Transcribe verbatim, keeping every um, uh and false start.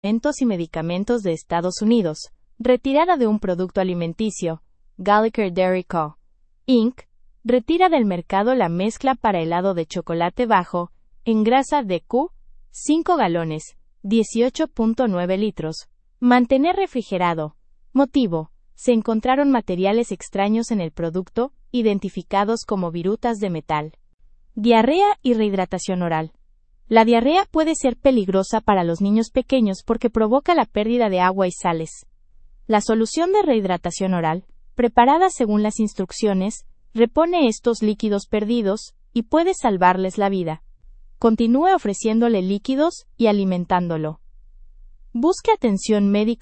Alimentos y Medicamentos de Estados Unidos, retirada de un producto alimenticio, Gallagher Dairy Co. incorporated, retira del mercado la mezcla para helado de chocolate bajo, en grasa de Q, cinco galones, dieciocho punto nueve litros. Mantener refrigerado. Motivo: se encontraron materiales extraños en el producto, identificados como virutas de metal. Diarrea y rehidratación oral. La diarrea puede ser peligrosa para los niños pequeños porque provoca la pérdida de agua y sales. La solución de rehidratación oral, preparada según las instrucciones, repone estos líquidos perdidos y puede salvarles la vida. Continúe ofreciéndole líquidos y alimentándolo. Busque atención médica